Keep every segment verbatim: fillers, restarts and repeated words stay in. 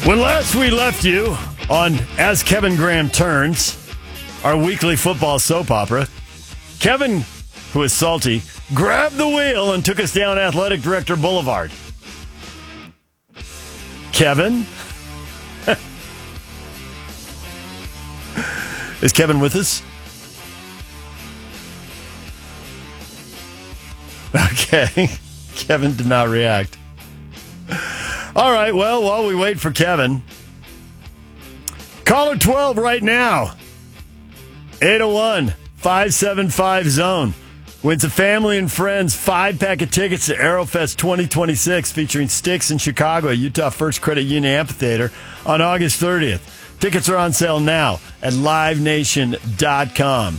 When last we left you on As Kevin Graham Turns, our weekly football soap opera, Kevin, who is salty, grabbed the wheel and took us down Athletic Director Boulevard. Kevin? Is Kevin with us? Okay. Kevin did not react. All right, well, while we wait for Kevin, caller twelve right now. eight oh one, five seven five, zone. Wins a family and friends five-pack of tickets to Aerofest twenty twenty-six featuring Styx in Chicago at Utah First Credit Union Amphitheater on August thirtieth. Tickets are on sale now at live nation dot com.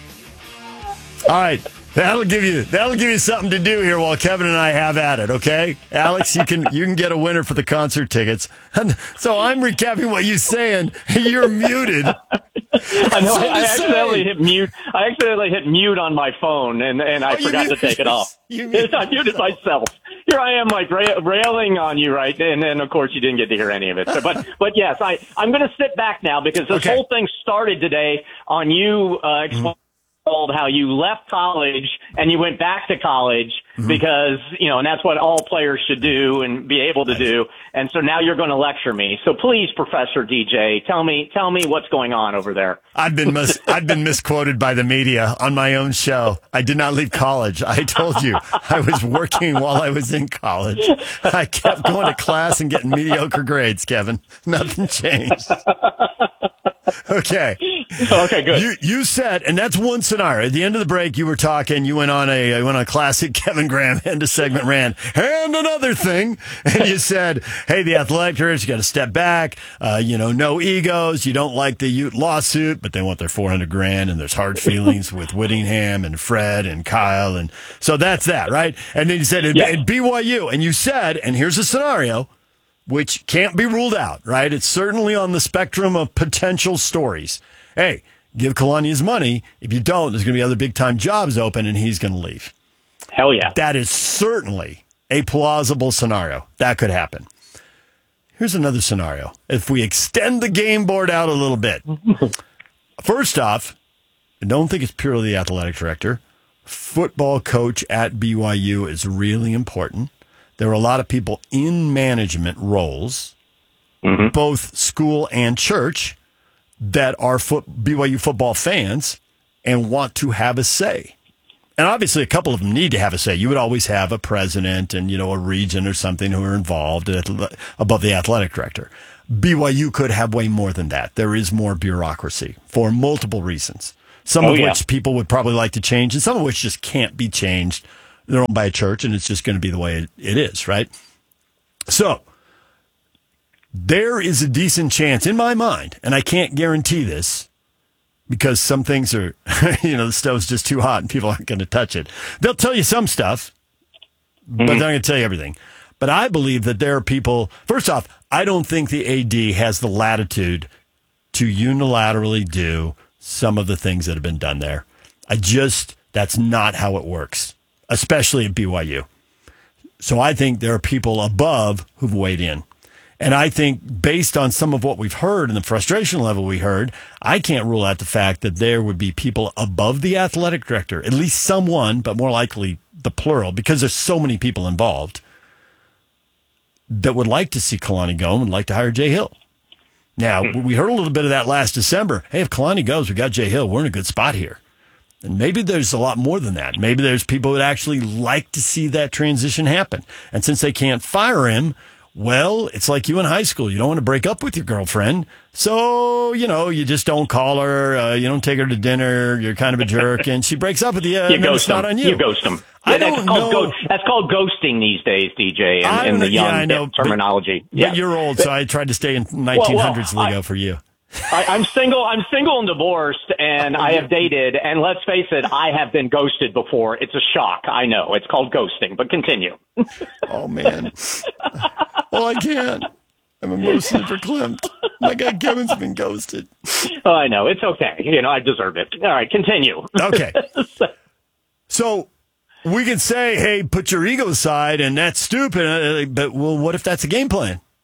All right. That'll give you that'll give you something to do here while Kevin and I have at it, okay? Alex, you can you can get a winner for the concert tickets. And so I'm recapping what you're saying. You're muted. I know. I, I accidentally hit mute. I accidentally hit mute on my phone, and, and I oh, forgot to take it off. You muted. I muted myself. Here I am, like ra- railing on you, right? And then, of course, you didn't get to hear any of it. So, but, but yes, I I'm going to sit back now because this okay. whole thing started today on you uh, explaining. Mm-hmm. How you left college and you went back to college mm-hmm. because, you know, and that's what all players should do and be able to do. And so now you're going to lecture me. So please, Professor D J, tell me, tell me what's going on over there. I've been mis- I've been misquoted by the media on my own show. I did not leave college. I told you I was working while I was in college. I kept going to class and getting mediocre grades, Kevin. Nothing changed. Okay. Okay, good. You you said, and that's one scenario. At the end of the break, you were talking. You went on a you went on a classic Kevin Graham end of segment rant, and another thing. And you said, "Hey, the athletic directors, you got to step back. Uh, you know, no egos. You don't like the Ute lawsuit, but they want their four hundred grand, and there's hard feelings with Whittingham and Fred and Kyle, and so that's that, right?" And then you said, yeah. "At B Y U," and you said, and here's a scenario, which can't be ruled out, right? It's certainly on the spectrum of potential stories. Hey, give Kalani his money. If you don't, there's going to be other big-time jobs open, and he's going to leave. Hell yeah. That is certainly a plausible scenario. That could happen. Here's another scenario. If we extend the game board out a little bit. First off, I don't think it's purely the athletic director. Football coach at B Y U is really important. There are a lot of people in management roles, mm-hmm. both school and church, that are foot, B Y U football fans and want to have a say. And obviously a couple of them need to have a say. You would always have a president and, you know, a regent or something who are involved at, above the athletic director. B Y U could have way more than that. There is more bureaucracy for multiple reasons, some oh, of yeah. which people would probably like to change and some of which just can't be changed. They're owned by a church, and it's just going to be the way it, it is, right? So there is a decent chance in my mind, and I can't guarantee this because some things are, you know, the stove's just too hot and people aren't going to touch it. They'll tell you some stuff, mm-hmm. but they're not going to tell you everything. But I believe that there are people, first off, I don't think the A D has the latitude to unilaterally do some of the things that have been done there. I just, that's not how it works, especially at B Y U. So I think there are people above who've weighed in. And I think based on some of what we've heard and the frustration level we heard, I can't rule out the fact that there would be people above the athletic director, at least someone, but more likely the plural, because there's so many people involved, that would like to see Kalani go and would like to hire Jay Hill. Now, we heard a little bit of that last December. Hey, if Kalani goes, we got Jay Hill. We're in a good spot here. And maybe there's a lot more than that. Maybe there's people that actually like to see that transition happen. And since they can't fire him, well, it's like you in high school. You don't want to break up with your girlfriend. So, you know, you just don't call her. Uh, you don't take her to dinner. You're kind of a jerk. And she breaks up with you. You and ghost it's not them. on you. You ghost them. I Yeah, don't that's called know. Go- that's called ghosting these days, D J, in, in the young yeah, I know, terminology. But, yeah. but you're old, so I tried to stay in nineteen hundreds well, well, lingo I, for you. I, I'm single. I'm single and divorced, and I have dated. And let's face it, I have been ghosted before. It's a shock. I know it's called ghosting. But continue. Oh man. Well, I can't. I'm emotionally verklempt. My guy Kevin's been ghosted. Oh, I know. It's okay. You know, I deserve it. All right, continue. Okay. So we can say, hey, put your ego aside, and that's stupid. But, well, what if that's a game plan?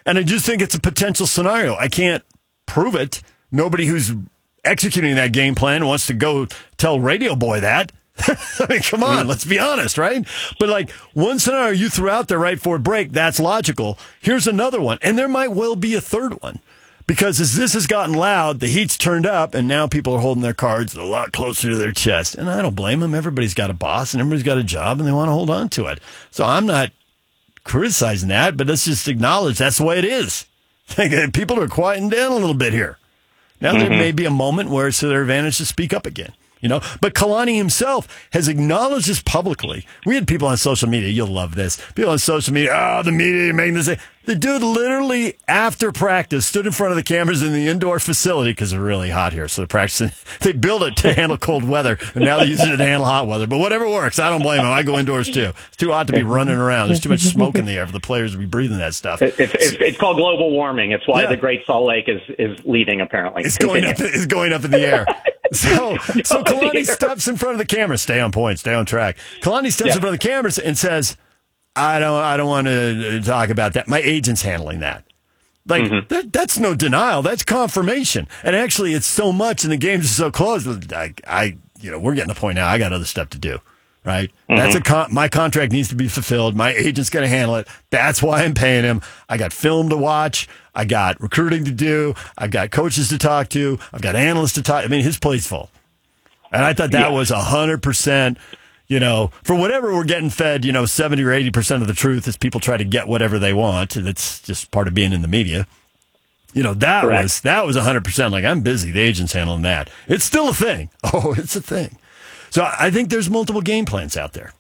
And I just think it's a potential scenario. I can't prove it. Nobody who's executing that game plan wants to go tell Radio Boy that. I mean, come on, let's be honest, right? But like one scenario you threw out there right for a break, that's logical. Here's another one, and there might well be a third one. Because as this has gotten loud, the heat's turned up, and now people are holding their cards a lot closer to their chest. And I don't blame them. Everybody's got a boss, and everybody's got a job, and they want to hold on to it. So I'm not criticizing that, but let's just acknowledge that's the way it is. People are quieting down a little bit here. Now mm-hmm. there may be a moment where it's to their advantage to speak up again. You know, but Kalani himself has acknowledged this publicly. We had people on social media. You'll love this. People on social media. Oh, the media making this. The dude literally after practice stood in front of the cameras in the indoor facility because it's really hot here. So they're practicing. They built it to handle cold weather, and now they're using it to handle hot weather. But whatever works, I don't blame them. I go indoors too. It's too hot to be running around. There's too much smoke in the air for the players to be breathing that stuff. It's, it's, it's called global warming. It's why yeah. the Great Salt Lake is is leading apparently. It's going up. It's going up in the air. So, so Kalani steps in front of the camera. Stay on point. Stay on track. Kalani steps yeah. in front of the cameras and says, "I don't, I don't want to talk about that. My agent's handling that." Like mm-hmm. that, that's no denial. That's confirmation. And actually, it's so much, and the games are so close. I, I, you know, we're getting to the point now. I got other stuff to do. Right? Mm-hmm. That's a con- my contract needs to be fulfilled. My agent's going to handle it. That's why I'm paying him. I got film to watch. I got recruiting to do. I've got coaches to talk to. I've got analysts to talk. I mean, his plate's full. And I thought that yeah. was one hundred percent, you know, for whatever we're getting fed, you know, seventy or eighty percent of the truth as people try to get whatever they want. And it's just part of being in the media. You know, that Correct. was that was one hundred percent like, I'm busy. The agent's handling that. It's still a thing. Oh, it's a thing. So I think there's multiple game plans out there.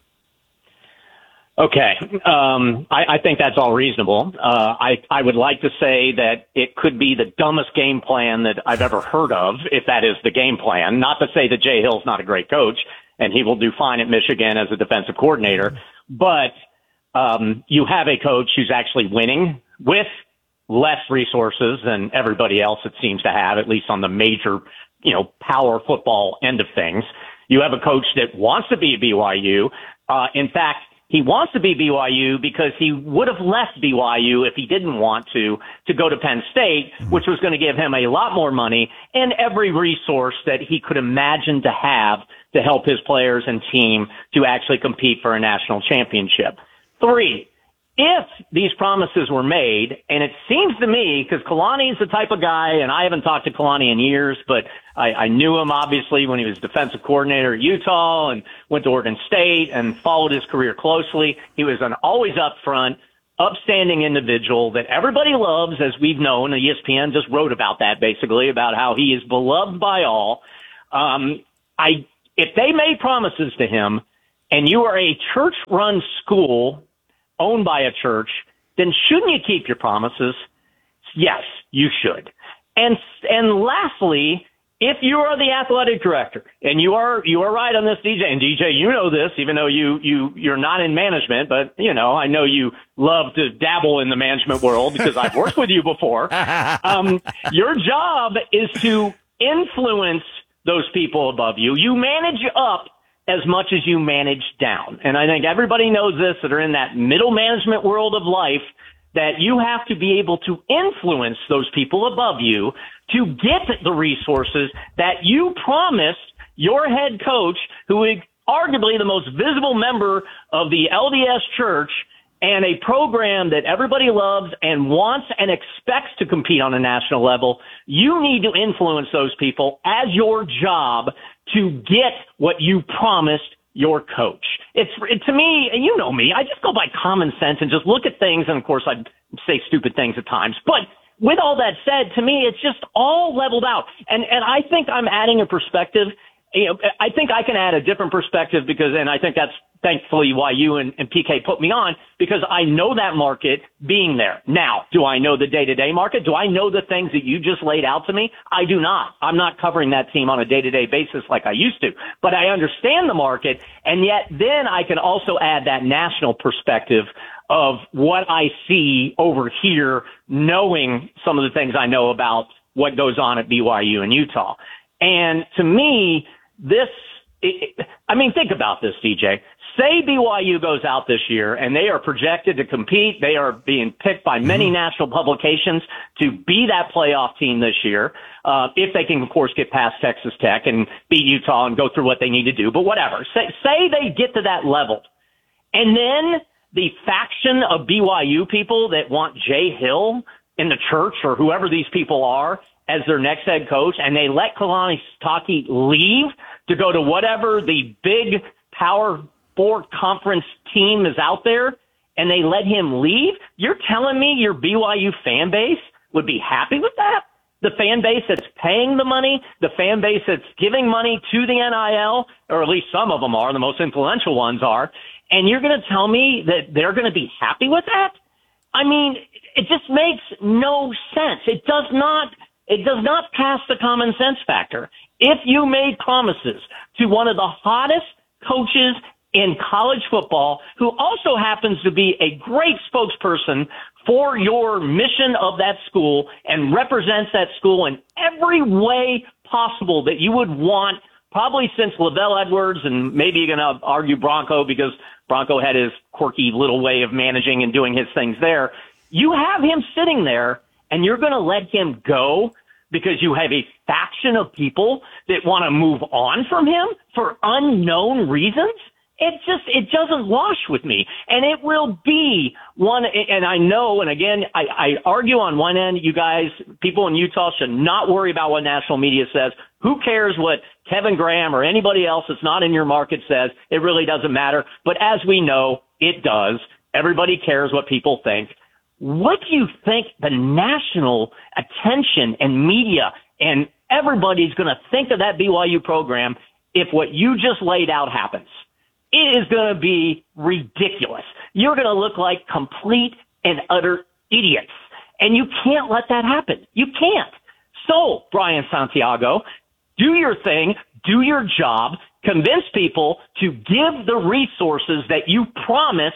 Okay. Um, I, I think that's all reasonable. Uh, I, I would like to say that it could be the dumbest game plan that I've ever heard of, if that is the game plan. Not to say that Jay Hill's not a great coach, and he will do fine at Michigan as a defensive coordinator, but um, you have a coach who's actually winning with less resources than everybody else it seems to have, at least on the major, you know, power football end of things. You have a coach that wants to be at B Y U. Uh, in fact, he wants to be B Y U because he would have left B Y U if he didn't want to, to go to Penn State, which was going to give him a lot more money and every resource that he could imagine to have to help his players and team to actually compete for a national championship. Three, if these promises were made, and it seems to me, because Kalani's the type of guy, and I haven't talked to Kalani in years, but I, I knew him obviously when he was defensive coordinator at Utah and went to Oregon State and followed his career closely. He was an always upfront, upstanding individual that everybody loves, as we've known. E S P N just wrote about that basically, about how he is beloved by all. Um, I, if they made promises to him, and you are a church-run school owned by a church, then shouldn't you keep your promises? Yes, you should. And and lastly, if you are the athletic director, and you are you are right on this, D J, and D J, you know this, even though you you you're not in management, but you know I know you love to dabble in the management world because I've worked with you before. Um, your job is to influence those people above you. You manage up as much as you manage down. And I think everybody knows this that are in that middle management world of life, that you have to be able to influence those people above you to get the resources that you promised your head coach, who is arguably the most visible member of the L D S Church and a program that everybody loves and wants and expects to compete on a national level. You need to influence those people as your job to get what you promised your coach. It's it, to me, and you know me, I just go by common sense and just look at things. And of course, I say stupid things at times. But with all that said, to me, it's just all leveled out. And and I think I'm adding a perspective. You know, I think I can add a different perspective because, and I think that's thankfully why you and, and P K put me on, because I know that market being there. Now, do I know the day-to-day market? Do I know the things that you just laid out to me? I do not. I'm not covering that team on a day-to-day basis like I used to, but I understand the market. And yet then I can also add that national perspective of what I see over here, knowing some of the things I know about what goes on at B Y U and Utah. And to me, this, it, I mean, think about this, D J. say B Y U goes out this year and they are projected to compete. They are being picked by many mm-hmm. national publications to be that playoff team this year. Uh, if they can, of course, get past Texas Tech and beat Utah and go through what they need to do. But whatever. Say, say they get to that level. And then the faction of B Y U people that want Jay Hill in the church or whoever these people are as their next head coach, and they let Kalani Sitake leave to go to whatever the big Power Four conference team is out there, and they let him leave, you're telling me your B Y U fan base would be happy with that? The fan base that's paying the money, the fan base that's giving money to the N I L, or at least some of them are, the most influential ones are, and you're going to tell me that they're going to be happy with that? I mean, it just makes no sense. It does not, it does not pass the common sense factor. If you made promises to one of the hottest coaches in college football, who also happens to be a great spokesperson for your mission of that school and represents that school in every way possible that you would want, probably since LaVell Edwards, and maybe you're going to argue Bronco because Bronco had his quirky little way of managing and doing his things there. You have him sitting there, and you're going to let him go because you have a faction of people that want to move on from him for unknown reasons? It just, it doesn't wash with me. And it will be one, and I know, and again, I, I argue on one end, you guys, people in Utah should not worry about what national media says. Who cares what Kevin Graham or anybody else that's not in your market says? It really doesn't matter. But as we know, it does. Everybody cares what people think. What do you think the national attention and media and everybody's going to think of that B Y U program if what you just laid out happens? It is going to be ridiculous. You're going to look like complete and utter idiots. And you can't let that happen. You can't. So, Brian Santiago, do your thing, do your job, convince people to give the resources that you promised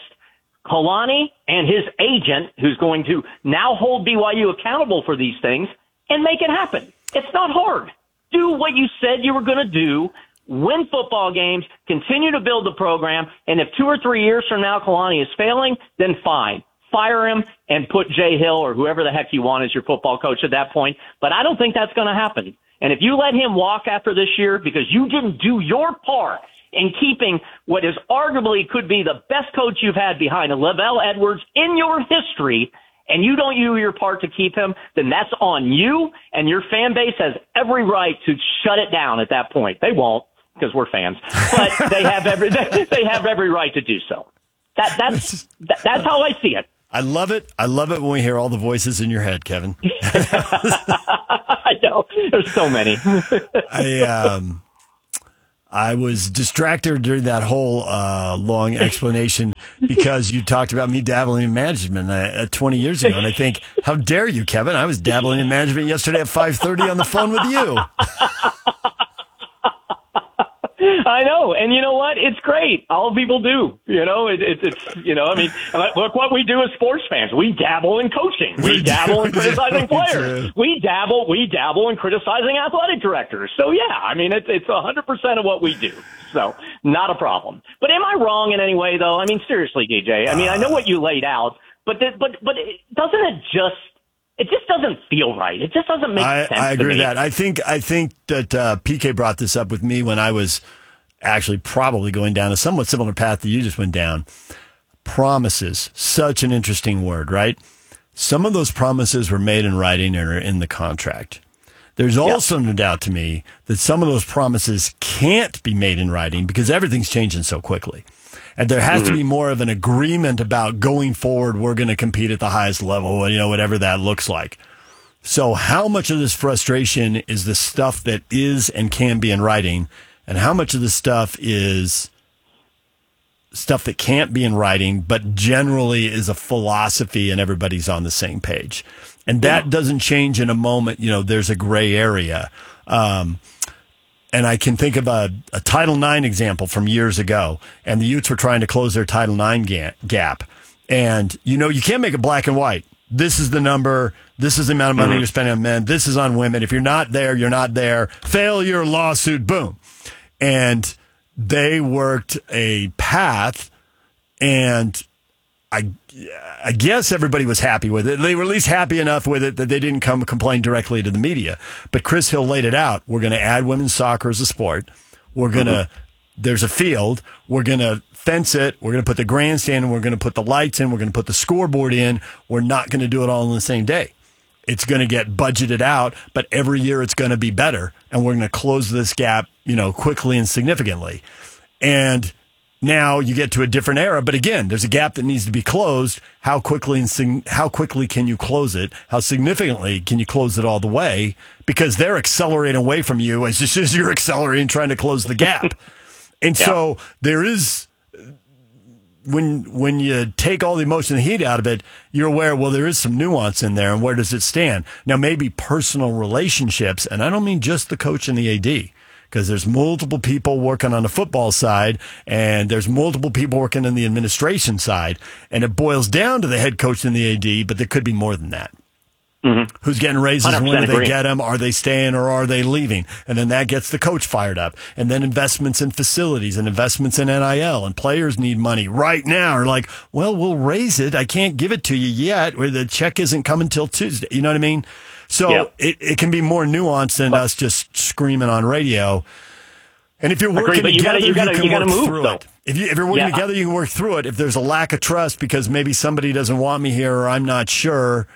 Kalani and his agent, who's going to now hold B Y U accountable for these things, and make it happen. It's not hard. Do what you said you were going to do. Win football games, continue to build the program, and if two or three years from now Kalani is failing, then fine. Fire him and put Jay Hill or whoever the heck you want as your football coach at that point. But I don't think that's going to happen. And if you let him walk after this year because you didn't do your part in keeping what is arguably could be the best coach you've had behind LaVell Edwards in your history, and you don't do your part to keep him, then that's on you, and your fan base has every right to shut it down at that point. They won't, because we're fans, but they have every they have every right to do so. That that's that, that's how I see it. I love it. I love it when we hear all the voices in your head, Kevin. I know. There's so many. I um I was distracted during that whole uh, long explanation because you talked about me dabbling in management uh, twenty years ago, and I think, how dare you, Kevin? I was dabbling in management yesterday at five thirty on the phone with you. I know, and you know what? It's great. All people do. You know, it, it, it's you know. I mean, look what we do as sports fans. We dabble in coaching. We, we dabble do. in criticizing players. We dabble. We dabble in criticizing athletic directors. So yeah, I mean, it's it's a hundred percent of what we do. So not a problem. But am I wrong in any way, though? I mean, seriously, D J. I mean, I know what you laid out, but the, but but it, doesn't it just? It just doesn't feel right. It just doesn't make I, sense. I agree to me. with that. I think I think that uh, P K brought this up with me when I was actually probably going down a somewhat similar path that you just went down. Promises, such an interesting word, right? Some of those promises were made in writing and are in the contract. There's also yeah. no doubt to me that some of those promises can't be made in writing because everything's changing so quickly. And there has mm-hmm. to be more of an agreement about going forward, we're going to compete at the highest level, you know, whatever that looks like. So how much of this frustration is the stuff that is and can be in writing, and how much of the stuff is stuff that can't be in writing, but generally is a philosophy and everybody's on the same page? And that yeah. doesn't change in a moment. You know, there's a gray area. Um, And I can think of a, a Title nine example from years ago, and the Utes were trying to close their Title nine ga- gap. And, you know, you can't make it black and white. This is the number. This is the amount of money mm-hmm. you're spending on men. This is on women. If you're not there, you're not there. Failure, lawsuit, boom. And they worked a path, and I, I guess everybody was happy with it. They were at least happy enough with it that they didn't come complain directly to the media. But Chris Hill laid it out. We're going to add women's soccer as a sport. We're going to, mm-hmm. there's a field. We're going to fence it. We're going to put the grandstand, and we're going to put the lights in. We're going to put the scoreboard in. We're not going to do it all on the same day. It's going to get budgeted out, but every year it's going to be better, and we're going to close this gap, you know, quickly and significantly. And now you get to a different era, but again, there's a gap that needs to be closed. How quickly and sig- how quickly can you close it? How significantly can you close it all the way? Because they're accelerating away from you as just as you're accelerating, trying to close the gap. And yeah. so there is. When when you take all the emotion and the heat out of it, you're aware, well, there is some nuance in there, and where does it stand? Now, maybe personal relationships, and I don't mean just the coach and the A D, because there's multiple people working on the football side, and there's multiple people working on the administration side, and it boils down to the head coach and the A D, but there could be more than that. Mm-hmm. Who's getting raises? When do they agree. get them? Are they staying or are they leaving? And then that gets the coach fired up. And then investments in facilities and investments in N I L, and players need money right now. Are like, well, we'll raise it. I can't give it to you yet. Or the check isn't coming till Tuesday. You know what I mean? So yep. it, it can be more nuanced than but, us just screaming on radio. And if you're working Agreed, together, you, gotta, you, gotta, you can you gotta work move, through though. it. If, you, if you're working yeah. together, you can work through it. If there's a lack of trust because maybe somebody doesn't want me here or I'm not sure,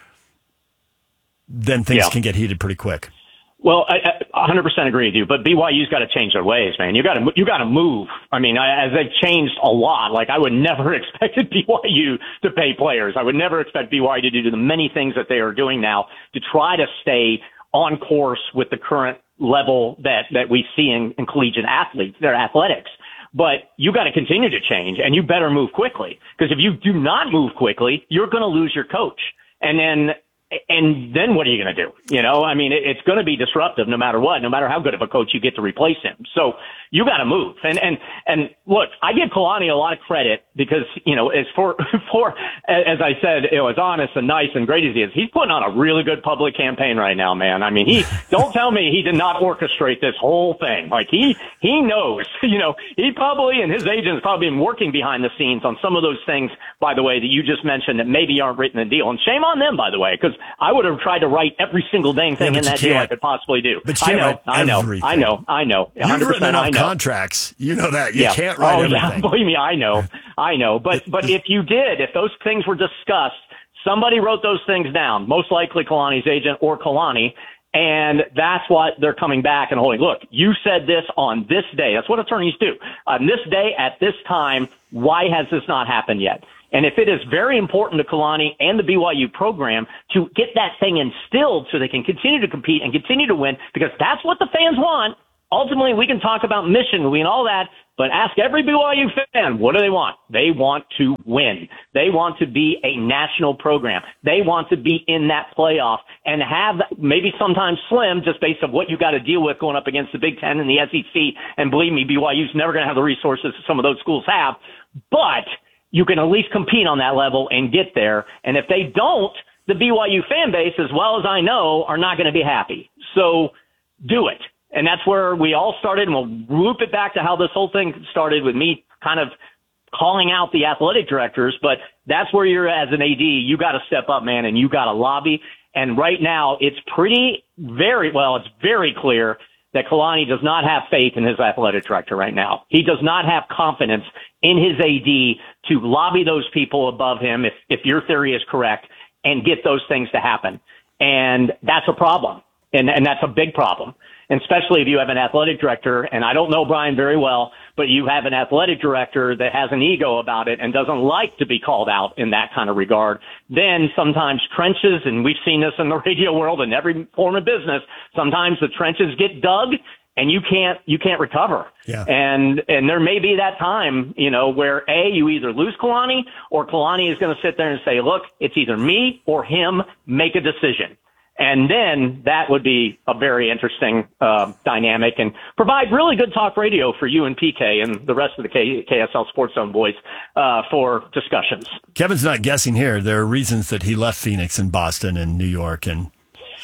then things yeah. can get heated pretty quick. Well, I, I one hundred percent agree with you, but B Y U's got to change their ways, man. You got to you got to move. I mean, I, as they've changed a lot. Like I would never expected B Y U to pay players. I would never expect B Y U to do the many things that they are doing now to try to stay on course with the current level that that we see in, in collegiate athletes, their athletics. But you got to continue to change, and you better move quickly, because if you do not move quickly, you're going to lose your coach, and then. And then what are you going to do? You know, I mean, it, it's going to be disruptive no matter what, no matter how good of a coach you get to replace him. So you got to move. And, and, and look, I give Kalani a lot of credit because, you know, as for, for, as I said, you know, as honest and nice and great as he is, he's putting on a really good public campaign right now, man. I mean, he, don't tell me he did not orchestrate this whole thing. Like he, he knows, you know, he probably and his agents probably been working behind the scenes on some of those things, by the way, that you just mentioned that maybe aren't written in the deal. And shame on them, by the way, because I would have tried to write every single dang thing yeah, in that deal I could possibly do. But you I know, I know, I know, I know. You've written enough I know. contracts. You know that. You yeah. can't write oh, everything. Yeah. Believe me, I know. I know. But but if you did, if those things were discussed, somebody wrote those things down, most likely Kalani's agent or Kalani, and that's what they're coming back and holding. Look, you said this on this day. That's what attorneys do. On this day, at this time, why has this not happened yet? And if it is very important to Kalani and the B Y U program to get that thing instilled so they can continue to compete and continue to win, because that's what the fans want. Ultimately, we can talk about mission, we and all that, but ask every B Y U fan, what do they want? They want to win. They want to be a national program. They want to be in that playoff and have maybe sometimes slim just based on what you got to deal with going up against the Big Ten and the S E C. And believe me, B Y U's never going to have the resources some of those schools have, but you can at least compete on that level and get there. And if they don't, the B Y U fan base, as well as I know, are not going to be happy. So do it. And that's where we all started, and we'll loop it back to how this whole thing started with me kind of calling out the athletic directors. But that's where you're, as an A D, you got to step up, man, and you got to lobby. And right now, it's pretty very, well, it's very clear that Kalani does not have faith in his athletic director right now. He does not have confidence in his A D to lobby those people above him, if, if your theory is correct, and get those things to happen. And that's a problem. And, and that's a big problem. And especially if you have an athletic director, and I don't know Brian very well, but you have an athletic director that has an ego about it and doesn't like to be called out in that kind of regard, then sometimes trenches, and we've seen this in the radio world and every form of business, sometimes the trenches get dug and you can't, you can't recover. Yeah. And, and there may be that time, you know, where A, you either lose Kalani, or Kalani is going to sit there and say, look, it's either me or him, make a decision. And then that would be a very interesting uh, dynamic and provide really good talk radio for you and P K and the rest of the K- KSL Sports Zone boys uh, for discussions. Kevin's not guessing here. There are reasons that he left Phoenix and Boston and New York and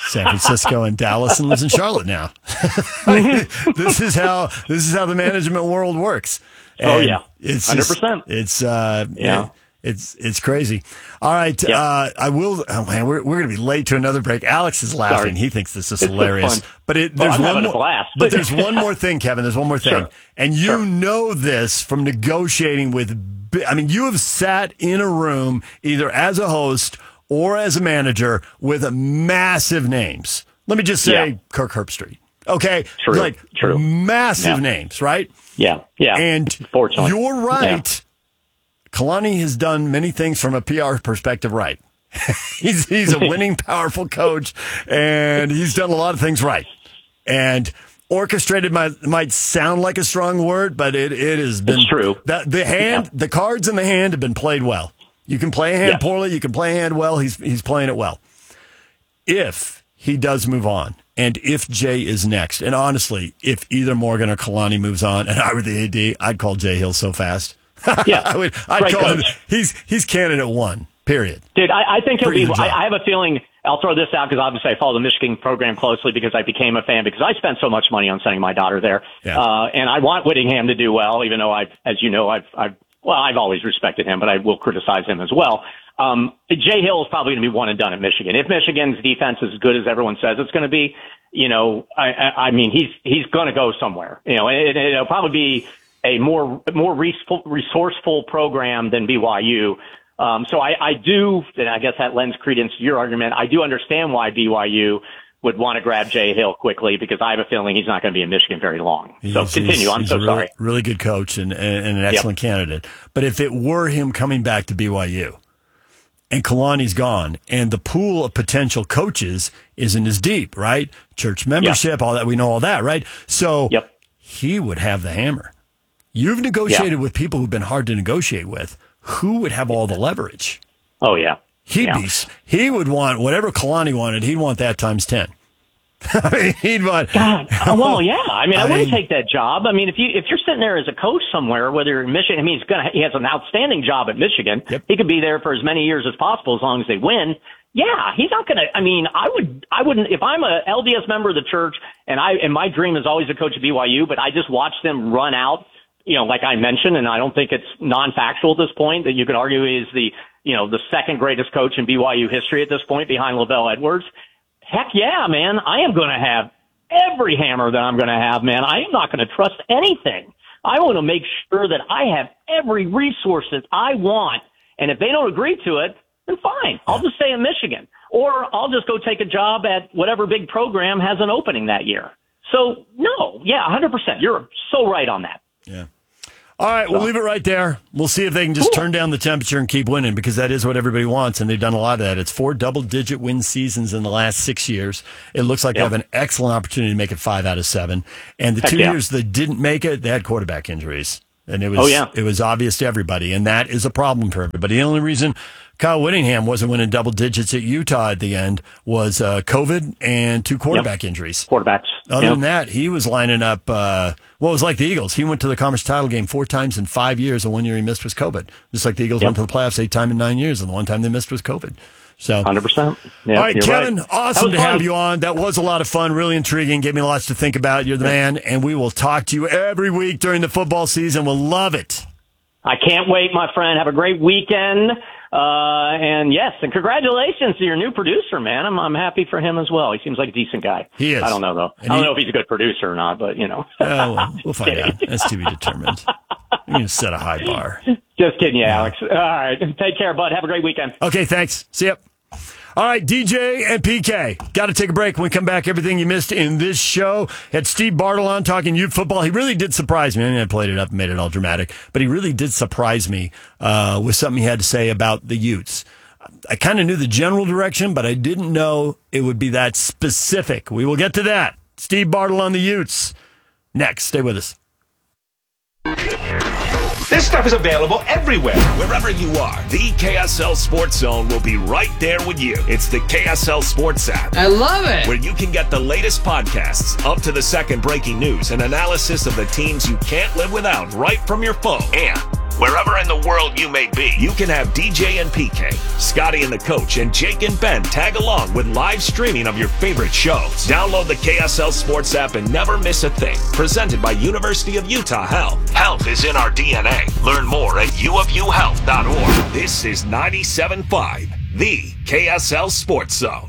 San Francisco and Dallas, and lives in Charlotte now. This is how this is how the management world works. And oh yeah, it's hundred percent. It's uh, yeah. It, It's it's crazy. All right, Yep. uh, I will. Oh man, we're we're gonna be late to another break. Alex is laughing. Sorry. He thinks this is It's so hilarious. fun. But it, Well, there's I'm one having a more. blast. But there's one more thing, Kevin. There's one more thing, Sure. and you Sure. know this from negotiating with. bi- I mean, you have sat in a room either as a host or as a manager with massive names. Let me just say, Yeah. Kirk Herbstreit. Okay, True. like True. massive Yeah. names, right? Yeah, yeah. And Fortunately. you're right. Kalani has done many things from a P R perspective right. he's he's a winning, powerful coach, and he's done a lot of things right. And orchestrated might might sound like a strong word, but it, it has been It's true. That the hand, Yeah. the cards in the hand have been played well. You can play a hand Yes. poorly, you can play a hand well. He's he's playing it well. If he does move on, and if Jay is next, and honestly, if either Morgan or Kalani moves on, and I were the A D, I'd call Jay Hill so fast. Yeah, I would. I'd Great call him. coach. He's he's candidate one. Period. Dude, I, I think he'll For be. either job. I, I have a feeling. I'll throw this out because obviously I follow the Michigan program closely because I became a fan because I spent so much money on sending my daughter there, Yeah. uh, and I want Whittingham to do well. Even though I've, as you know, I've, I've well, I've always respected him, but I will criticize him as well. Um, Jay Hill is probably going to be one and done at Michigan. If Michigan's defense is as good as everyone says it's going to be, you know, I, I, I mean, he's he's going to go somewhere. You know, it, it'll probably be a more more resourceful program than B Y U. Um, so I, I do, and I guess that lends credence to your argument. I do understand why B Y U would want to grab Jay Hill quickly because I have a feeling he's not going to be in Michigan very long. So He's- continue. he's- I'm he's so a really, sorry. Really good coach and, and, and an excellent candidate. But if it were him coming back to B Y U and Kalani's gone and the pool of potential coaches isn't as deep, right? Church membership, all that, we know all that, right? So Yep. he would have the hammer. You've negotiated with people who've been hard to negotiate with. Who would have all the leverage? Oh yeah. He'd Yeah. be, he would want whatever Kalani wanted. He'd want that times ten. I mean, he'd want. God, uh, well, yeah. I mean, I, I wouldn't mean- take that job. I mean, if you if you're sitting there as a coach somewhere, whether you're in Michigan, I mean, he's gonna he has an outstanding job at Michigan. Yep. He could be there for as many years as possible as long as they win. Yeah, he's not gonna. I mean, I would, I wouldn't. If I'm a L D S member of the church, and I and my dream is always to coach at B Y U, but I just watch them run out. You know, like I mentioned, and I don't think it's non-factual at this point that you could argue is the you know the second greatest coach in B Y U history at this point behind Lavelle Edwards. Heck yeah, man! I am going to have every hammer that I'm going to have, man. I am not going to trust anything. I want to make sure that I have every resource that I want. And if they don't agree to it, then fine. I'll just stay in Michigan. Or I'll just go take a job at whatever big program has an opening that year. So, no, yeah, one hundred percent. You're so right on that. Yeah. All right, we'll leave it right there. We'll see if they can just Cool. turn down the temperature and keep winning because that is what everybody wants, and they've done a lot of that. It's four double-digit win seasons in the last six years. It looks like Yep. they have an excellent opportunity to make it five out of seven. And the Heck two yeah. years they didn't make it, they had quarterback injuries. And it was Oh, yeah. it was obvious to everybody, and that is a problem for everybody. The only reason Kyle Whittingham wasn't winning double digits at Utah at the end was uh, COVID and two quarterback injuries. Quarterbacks. Other Yep. than that, he was lining up, uh, well, it was like the Eagles. He went to the conference title game four times in five years, and one year he missed was COVID. Just like the Eagles Yep. went to the playoffs eight times in nine years, and the one time they missed was COVID. So, one hundred percent. Yeah, all right, you're Kevin, right. awesome That to was have fun. you on. That was a lot of fun, really intriguing, gave me lots to think about. You're the man, and we will talk to you every week during the football season. We'll love it. I can't wait, my friend. Have a great weekend. Uh, and yes, and congratulations to your new producer, man. I'm, I'm happy for him as well. He seems like a decent guy. He is. I don't know, though. And I don't he- know if he's a good producer or not, but, you know. Oh, well, we'll find Kidding. out. That's to be determined. You're going to set a high bar. Just kidding you, Alex. All right. Take care, bud. Have a great weekend. Okay, thanks. See ya. All right, D J and P K. Got to take a break. When we come back, everything you missed in this show. Had Steve Bartle on talking Ute football. He really did surprise me. I mean, I played it up and made it all dramatic, but he really did surprise me uh, with something he had to say about the Utes. I kind of knew the general direction, but I didn't know it would be that specific. We will get to that. Steve Bartle on the Utes. Next. Stay with us. This stuff is available everywhere. Wherever you are, the K S L Sports Zone will be right there with you. It's the K S L Sports app, I love it. where you can get the latest podcasts, up to the second breaking news, and analysis of the teams you can't live without right from your phone. And Wherever in the world you may be, you can have D J and P K, Scotty and the Coach, and Jake and Ben tag along with live streaming of your favorite shows. Download the K S L Sports app and never miss a thing. Presented by University of Utah Health. Health is in our D N A. Learn more at u of u health dot org. This is ninety-seven point five, the K S L Sports Zone.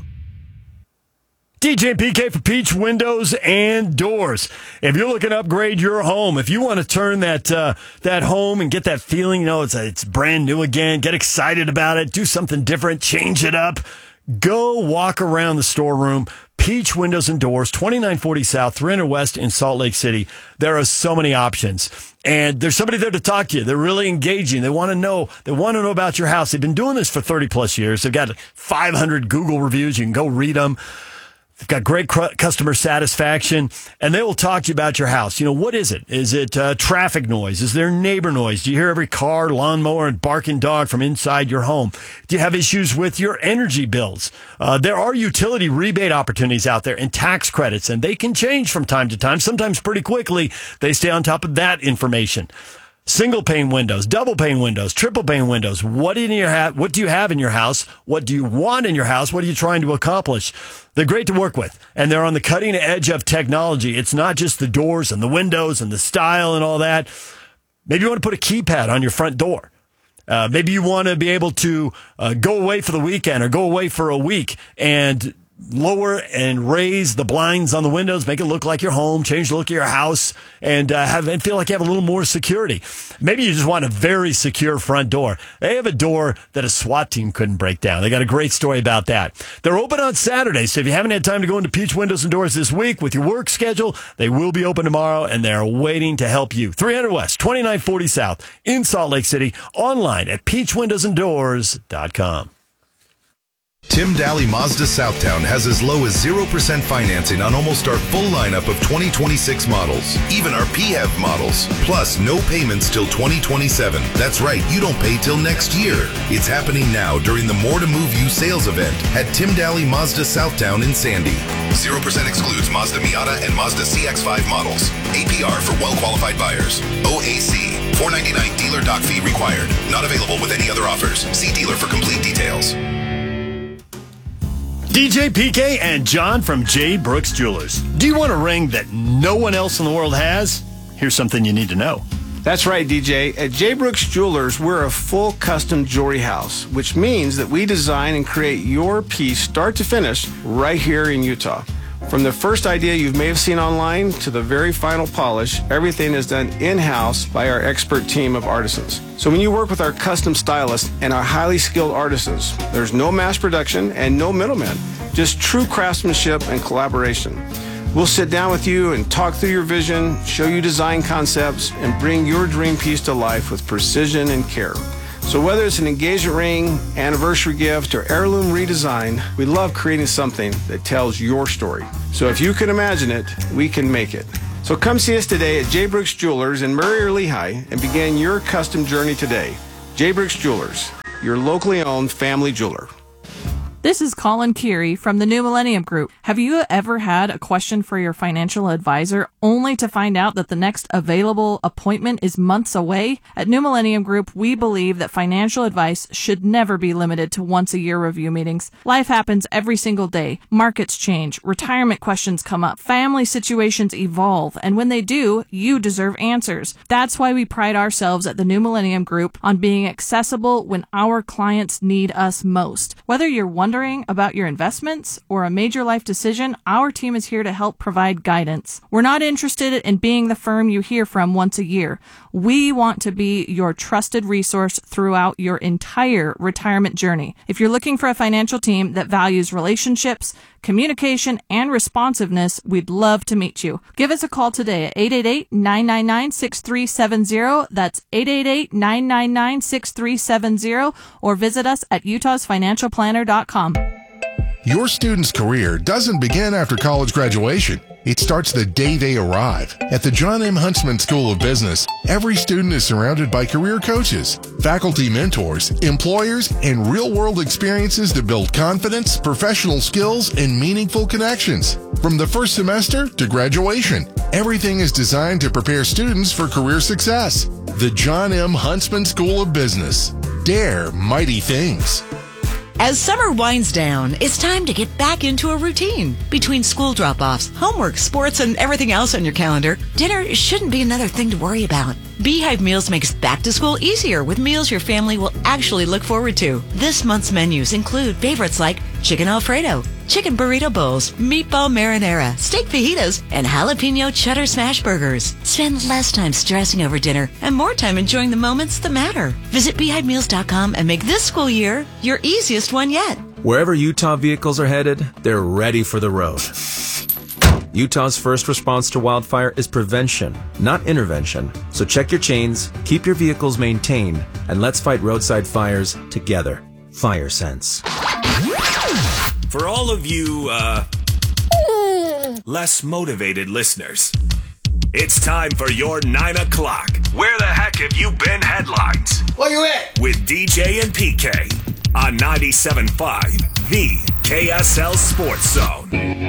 D J and P K for Peach Windows and Doors. If you're looking to upgrade your home, if you want to turn that uh, that home and get that feeling, you know, it's a, it's brand new again, get excited about it, do something different, change it up, go walk around the storeroom. Peach Windows and Doors, twenty-nine forty South, three hundred West in Salt Lake City. There are so many options. And there's somebody there to talk to you. They're really engaging. They want to know. They want to know about your house. They've been doing this for thirty plus years. They've got five hundred Google reviews. You can go read them. They've got great customer satisfaction, and they will talk to you about your house. You know, what is it? Is it uh, traffic noise? Is there neighbor noise? Do you hear every car, lawnmower, and barking dog from inside your home? Do you have issues with your energy bills? Uh, there are utility rebate opportunities out there and tax credits, and they can change from time to time, sometimes pretty quickly. They stay on top of that information. Single pane windows, double pane windows, triple pane windows. What in your ha- What do you have in your house? What do you want in your house? What are you trying to accomplish? They're great to work with, and they're on the cutting edge of technology. It's not just the doors and the windows and the style and all that. Maybe you want to put a keypad on your front door. Uh, maybe you want to be able to uh, go away for the weekend or go away for a week and lower and raise the blinds on the windows, make it look like your home, change the look of your house, and uh, have and feel like you have a little more security. Maybe you just want a very secure front door. They have a door that a SWAT team couldn't break down. They got a great story about that. They're open on Saturdays, so if you haven't had time to go into Peach Windows and Doors this week with your work schedule, they will be open tomorrow, and they're waiting to help you. three hundred West, twenty-nine forty South in Salt Lake City, online at peach windows and doors dot com. Tim Daly Mazda Southtown has as low as zero percent financing on almost our full lineup of twenty twenty-six models, even our P H E V models, plus no payments till twenty twenty-seven. That's right, you don't pay till next year. It's happening now during the More to Move You sales event at Tim Daly Mazda Southtown in Sandy. zero percent excludes Mazda Miata and Mazda C X five models. A P R for well-qualified buyers. O A C, four ninety-nine dealer doc fee required. Not available with any other offers. See dealer for complete details. D J, P K, and John from J. Brooks Jewelers. Do you want a ring that no one else in the world has? Here's something you need to know. That's right, D J. At J. Brooks Jewelers, we're a full custom jewelry house, which means that we design and create your piece start to finish right here in Utah. From the first idea you may have seen online to the very final polish, everything is done in-house by our expert team of artisans. So when you work with our custom stylists and our highly skilled artisans, there's no mass production and no middlemen, just true craftsmanship and collaboration. We'll sit down with you and talk through your vision, show you design concepts, and bring your dream piece to life with precision and care. So whether it's an engagement ring, anniversary gift, or heirloom redesign, we love creating something that tells your story. So if you can imagine it, we can make it. So come see us today at J. Brooks Jewelers in Murray or Lehigh and begin your custom journey today. J. Brooks Jewelers, your locally owned family jeweler. This is Colin Keary from the New Millennium Group. Have you ever had a question for your financial advisor only to find out that the next available appointment is months away? At New Millennium Group, we believe that financial advice should never be limited to once-a-year review meetings. Life happens every single day. Markets change, retirement questions come up, family situations evolve, and when they do, you deserve answers. That's why we pride ourselves at the New Millennium Group on being accessible when our clients need us most. Whether you're wondering about your investments or a major life decision, our team is here to help provide guidance. We're not interested in being the firm you hear from once a year. We want to be your trusted resource throughout your entire retirement journey. If you're looking for a financial team that values relationships, communication, and responsiveness, we'd love to meet you. Give us a call today at eight eight eight, nine nine nine, six three seven zero. That's eight eight eight, nine nine nine, six three seven zero, or visit us at utahs financial planner dot com. Your student's career doesn't begin after college graduation. It starts the day they arrive. At the John M. Huntsman School of Business, every student is surrounded by career coaches, faculty mentors, employers, and real-world experiences to build confidence, professional skills, and meaningful connections. From the first semester to graduation, everything is designed to prepare students for career success. The John M. Huntsman School of Business. Dare mighty things. As summer winds down, it's time to get back into a routine. Between school drop-offs, homework, sports, and everything else on your calendar, dinner shouldn't be another thing to worry about. Beehive Meals makes back to school easier with meals your family will actually look forward to. This month's menus include favorites like chicken Alfredo, chicken burrito bowls, meatball marinara, steak fajitas, and jalapeno cheddar smash burgers. Spend less time stressing over dinner and more time enjoying the moments that matter. Visit beehive meals dot com and make this school year your easiest one yet. Wherever Utah vehicles are headed, they're ready for the road. Utah's first response to wildfire is prevention, not intervention. So check your chains, keep your vehicles maintained, and let's fight roadside fires together. Fire Sense. For all of you, uh, less motivated listeners, it's time for your nine o'clock. Where the heck have you been headlines? Where you at? With D J and P K on ninety-seven point five, the K S L Sports Zone.